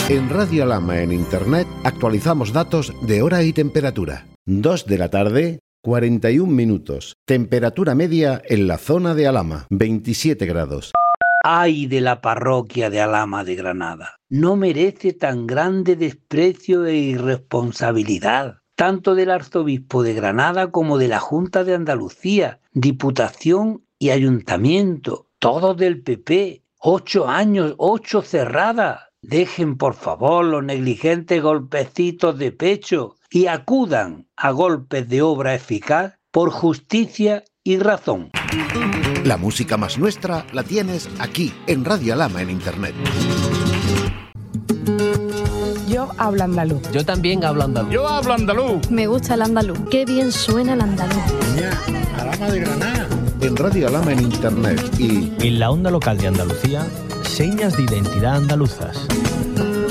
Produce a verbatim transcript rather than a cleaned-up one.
En Radio Alhama en Internet actualizamos datos de hora y temperatura. dos de la tarde, cuarenta y un minutos. Temperatura media en la zona de Alhama, veintisiete grados. ¡Ay de la parroquia de Alhama de Granada! No merece tan grande desprecio e irresponsabilidad, tanto del arzobispo de Granada como de la Junta de Andalucía, Diputación y Ayuntamiento, todos del P P. Ocho años, ocho cerradas. Dejen, por favor, los negligentes golpecitos de pecho y acudan a golpes de obra eficaz por justicia y razón. La música más nuestra la tienes aquí, en Radio Alhama en Internet. Yo hablo andaluz. Yo también hablo andaluz. Yo hablo andaluz. Me gusta el andaluz. Qué bien suena el andaluz. Alhama de Granada. En Radio Alhama en Internet y en la onda local de Andalucía, señas de identidad andaluzas.